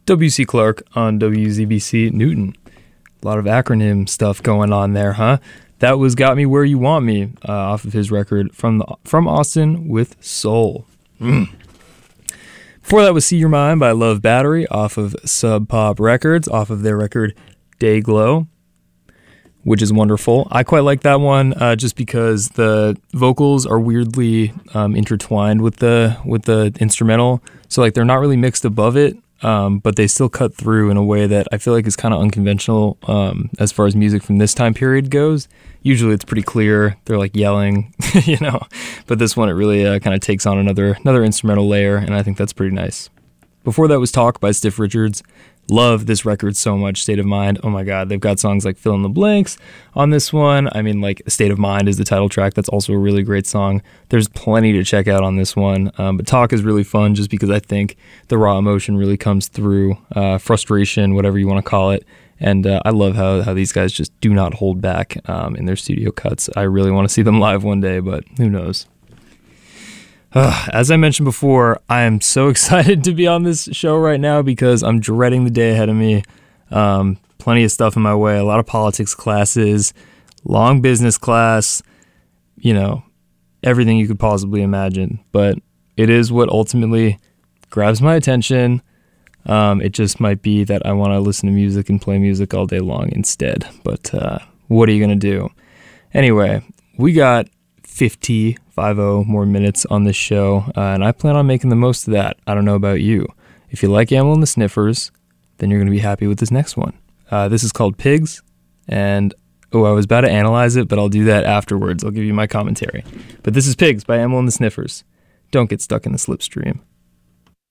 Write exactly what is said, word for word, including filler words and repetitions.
W C Clark on W Z B C Newton. A lot of acronym stuff going on there, huh? That was Got Me Where You Want Me, uh, off of his record From the, from Austin with Soul. Mm. Before that was See Your Mind by Love Battery off of Sub Pop Records, off of their record Day Glow, which is wonderful. I quite like that one uh, just because the vocals are weirdly um, intertwined with the with the instrumental. So like they're not really mixed above it, um, but they still cut through in a way that I feel like is kind of unconventional um, as far as music from this time period goes. Usually it's pretty clear. They're like yelling, you know, but this one it really uh, kind of takes on another another instrumental layer, and I think that's pretty nice. Before that was Talk by Stiff Richards. Love this record so much. State of Mind. Oh my God. They've got songs like Fill in the Blanks on this one. I mean, like State of Mind is the title track. That's also a really great song. There's plenty to check out on this one. Um, but Talk is really fun just because I think the raw emotion really comes through. Uh, frustration, whatever you want to call it. And uh, I love how, how these guys just do not hold back um, in their studio cuts. I really want to see them live one day, but who knows? Uh, as I mentioned before, I am so excited to be on this show right now because I'm dreading the day ahead of me. Um, plenty of stuff in my way, a lot of politics classes, long business class, you know, everything you could possibly imagine. But it is what ultimately grabs my attention. Um, it just might be that I want to listen to music and play music all day long instead. But uh, what are you going to do? Anyway, we got fifty, fifty more minutes on this show, uh, and I plan on making the most of that. I don't know about you. If you like Amyl and the Sniffers, then you're going to be happy with this next one. Uh, this is called Pigs, and oh, I was about to analyze it, but I'll do that afterwards. I'll give you my commentary. But this is Pigs by Amyl and the Sniffers. Don't get stuck in the slipstream.